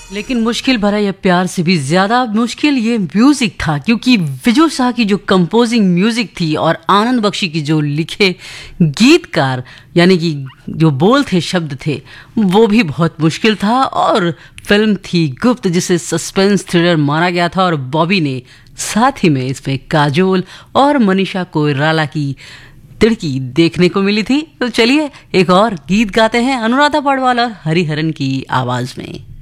लेकिन मुश्किल भरा यह प्यार से भी ज्यादा मुश्किल ये म्यूजिक था, क्योंकि विजू शाह की जो कंपोजिंग म्यूजिक थी और आनंद बख्शी की जो लिखे गीतकार यानी कि जो बोल थे, शब्द थे, वो भी बहुत मुश्किल था। और फिल्म थी गुप्त, जिसे सस्पेंस थ्रिलर माना गया था, और बॉबी ने साथ ही में इसमें काजोल और मनीषा कोइराला की तिड़की देखने को मिली थी। तो चलिए एक और गीत गाते हैं अनुराधा पौडवाल और हरिहरन की आवाज में।